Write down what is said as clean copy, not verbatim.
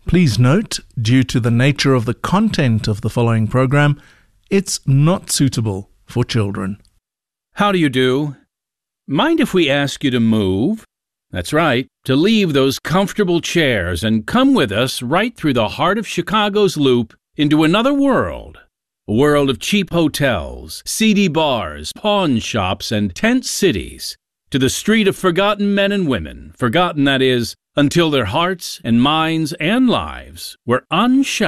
Please note, due to the nature of the content of the following program, it's not suitable for children. How do you do? Mind if we ask you to move? That's right, to leave those comfortable chairs and come with us right through the heart of Chicago's Loop into another world. A world of cheap hotels, seedy bars, pawn shops, and tent cities. To the street of forgotten men and women, forgotten, that is, until their hearts and minds and lives were unshackled.